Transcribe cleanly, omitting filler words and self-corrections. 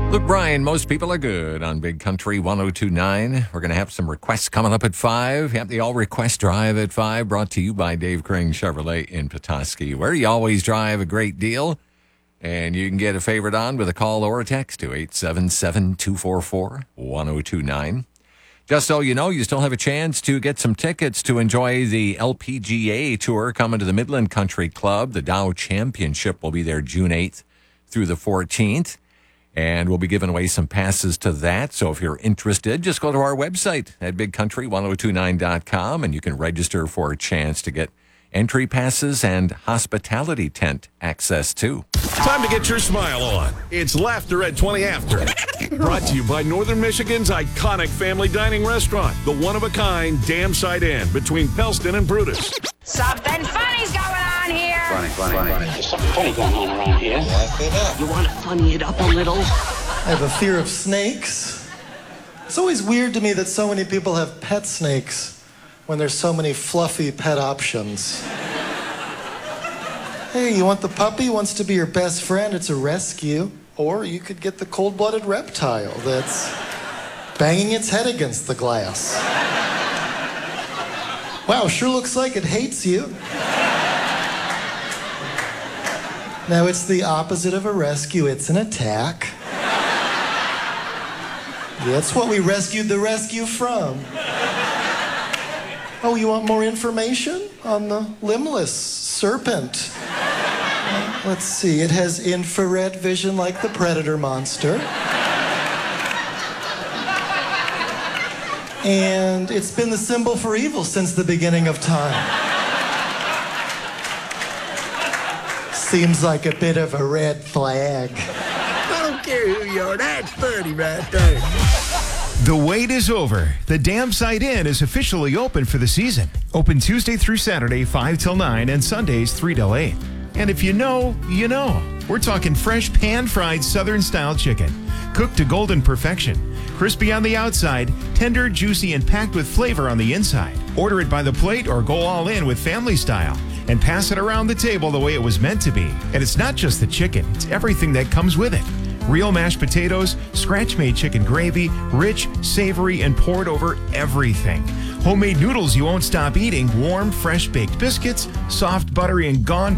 Luke Bryan, most people are good on Big Country 102.9. We're going to have some requests coming up at 5. Yep, the All Request Drive at 5, brought to you by Dave Crane Chevrolet in Petoskey, where you always drive a great deal. And you can get a favorite on with a call or a text to 877-244-1029. Just so you know, you still have a chance to get some tickets to enjoy the LPGA Tour coming to the Midland Country Club. The Dow Championship will be there June 8th through the 14th. And we'll be giving away some passes to that. So if you're interested, just go to our website at bigcountry1029.com and you can register for a chance to get entry passes and hospitality tent access too. Time to get your smile on. It's Laughter at 20 After. Brought to you by Northern Michigan's iconic family dining restaurant, the one-of-a-kind Dam Side Inn between Pellston and Brutus. Something funny's going on here. Funny. There's something funny going on around here. You want to funny it up a little? I have a fear of snakes. It's always weird to me that so many people have pet snakes when there's so many fluffy pet options. Hey, you want the puppy? Wants to be your best friend? It's a rescue. Or you could get the cold-blooded reptile that's banging its head against the glass. Wow, sure looks like it hates you. Now, it's the opposite of a rescue. It's an attack. That's what we rescued the rescue from. Oh, you want more information on the limbless serpent? Let's see. It has infrared vision like the predator monster. And it's been the symbol for evil since the beginning of time. Seems like a bit of a red flag. I don't care who you are. That's funny right there. The wait is over. The Dam Side Inn is officially open for the season. Open Tuesday through Saturday, 5 till 9, and Sundays, 3 till 8. And if you know, you know. We're talking fresh pan-fried Southern-style chicken, cooked to golden perfection. Crispy on the outside, tender, juicy, and packed with flavor on the inside. Order it by the plate or go all in with family style. And pass it around the table the way it was meant to be. And it's not just the chicken, it's everything that comes with it. Real mashed potatoes, scratch-made chicken gravy, rich, savory, and poured over everything. Homemade noodles you won't stop eating, warm, fresh-baked biscuits, soft, buttery, and gone